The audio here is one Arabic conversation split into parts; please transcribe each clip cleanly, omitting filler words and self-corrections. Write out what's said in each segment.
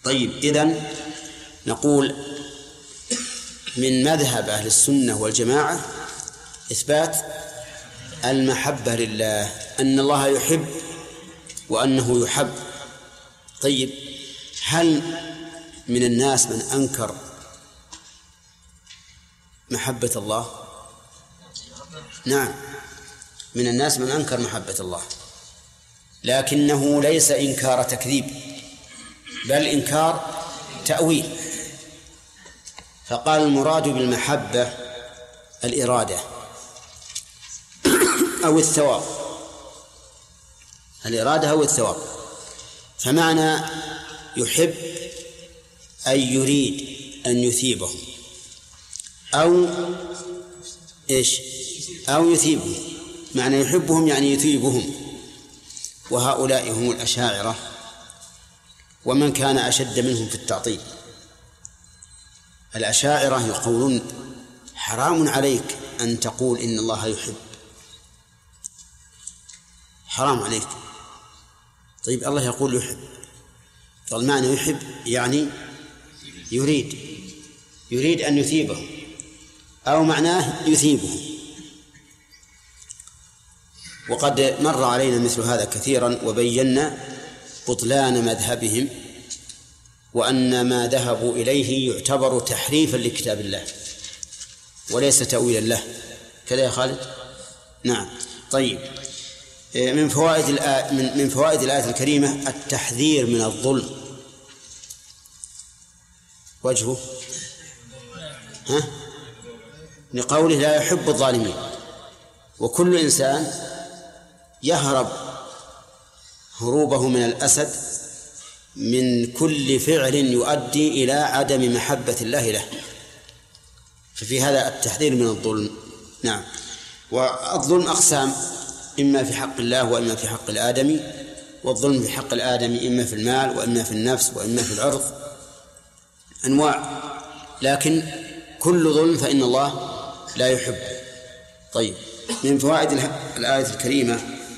طيب، إذن نقول من مذهب أهل السنة والجماعة إثبات المحبة لله، أن الله يحب وأنه يحب. طيب، هل من الناس من أنكر محبة الله؟ نعم، من الناس من أنكر محبة الله، لكنه ليس إنكار تكذيب، بل إنكار تأويل. فقال المراد بالمحبة الإرادة أو الثواب، الإرادة أو الثواب. فمعنى يحب أي يريد أن يثيبهم، أو إيش؟ أو يثيبهم. معنى يحبهم يعني يثيبهم. وهؤلاء هم الأشاعرة ومن كان أشد منهم في التعطيل. الأشاعرة يقولون حرام عليك أن تقول إن الله يحب، حرام عليك. طيب، الله يقول يحب، قال معنى يحب يعني يريد أن يثيبه، أو معناه يثيبه. وقد مر علينا مثل هذا كثيرا، وبينا بطلان مذهبهم، وأن ما ذهبوا إليه يعتبر تحريفا لكتاب الله وليس تأويلا له. كذا يا خالد؟ نعم. طيب، من فوائد الآية الكريمة التحذير من الظلم. وجهه لقوله لا يحب الظالمين. وكل إنسان يهرب هروبه من الأسد من كل فعل يؤدي إلى عدم محبة الله له، ففي هذا التحذير من الظلم. نعم. والظلم أقسام، إما في حق الله وإما في حق الآدمي. والظلم في حق الآدمي إما في المال وإما في النفس وإما في العرض، أنواع، لكن كل ظلم فإن الله لا يحب. طيب، من فوائد الآية الكريمة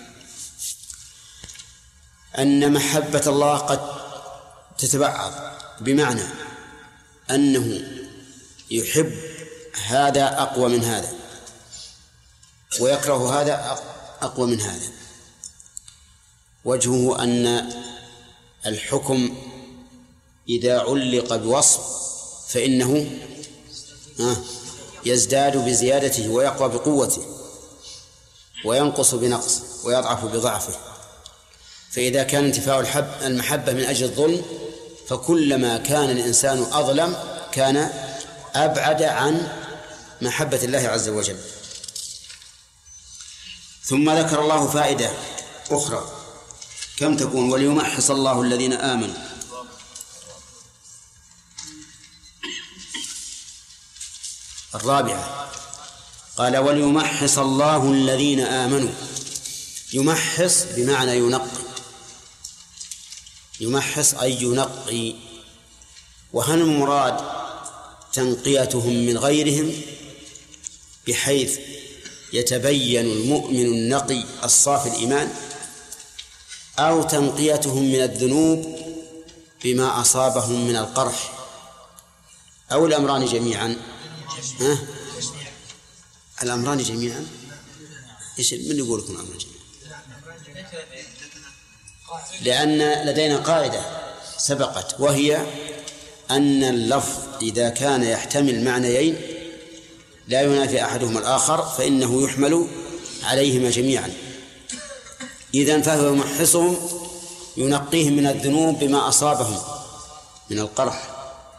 أن محبة الله قد تتبعض، بمعنى أنه يحب هذا أقوى من هذا ويكره هذا أقوى من هذا. وجهه أن الحكم إذا علق بوصف فإنه يزداد بزيادته ويقوى بقوته وينقص بنقصه ويضعف بضعفه. فإذا كان انتفاع المحبة من أجل الظلم، فكلما كان الإنسان أظلم كان أبعد عن محبة الله عز وجل. ثم ذكر الله فائدة أخرى، كم تكون؟ وليمحص الله الذين آمنوا. الرابعة قال وليمحص الله الذين آمنوا. يمحص بمعنى ينقي، يمحص أي ينقي. وهل المراد تنقيتهم من غيرهم بحيث يتبين المؤمن النقي الصافي الإيمان، أو تنقيتهم من الذنوب بما أصابهم من القرح، أو الأمران جميعا؟ الأمران جميعا. إيش من يقول لكم الأمران جميعا؟ لأن لدينا قاعدة سبقت، وهي أن اللفظ إذا كان يحتمل معنيين لا ينافي أحدهما الآخر فإنه يحمل عليهما جميعا. إذن فهو يمحصهم ينقيهم من الذنوب بما أصابهم من القرح،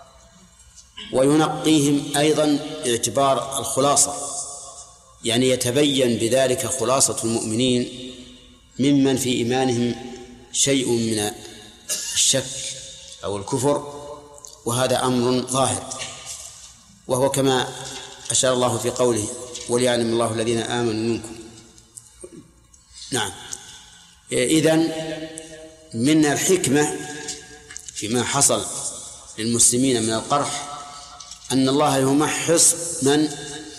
وينقيهم أيضا اعتبار الخلاصة، يعني يتبين بذلك خلاصة المؤمنين ممن في إيمانهم شيء من الشك أو الكفر، وهذا أمر ظاهر، وهو كما أشار الله في قوله وليعلم الله الذين آمنوا منكم. نعم. إذن من الحكمة فيما حصل للمسلمين من القرح أن الله يمحص من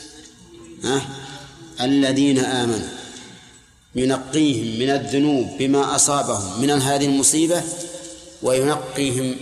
الذين آمنوا، ينقيهم من الذنوب بما أصابهم من هذه المصيبة، وينقيهم